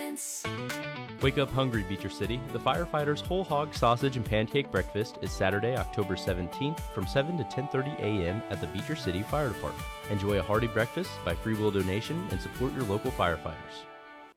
confidence. Wake up hungry, Beecher City. The Firefighters Whole Hog Sausage and Pancake Breakfast is Saturday, October 17th from 7 to 10:30 a.m. at the Beecher City Fire Department. Enjoy a hearty breakfast by free will donation and support your local firefighters.